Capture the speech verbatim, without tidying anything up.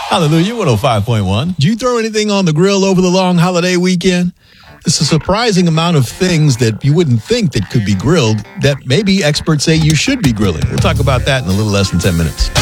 Hallelujah, one oh five point one. Did you throw anything on the grill over the long holiday weekend? It's a surprising amount of things that you wouldn't think that could be grilled that maybe experts say you should be grilling. We'll talk about that in a little less than ten minutes.